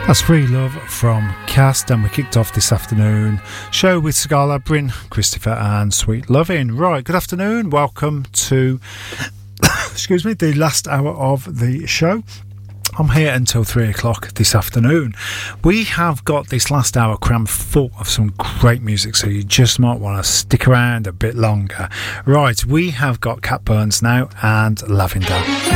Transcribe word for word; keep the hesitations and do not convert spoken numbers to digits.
That's Free Love from Cast, and we kicked off this afternoon show with Sigala, Bryn, Christopher and Sweet Lovin'. Right, good afternoon, welcome to excuse me, the last hour of the show. I'm here until three o'clock this afternoon. We have got this last hour crammed full of some great music, so you just might want to stick around a bit longer. Right, we have got Cat Burns now and Lavender.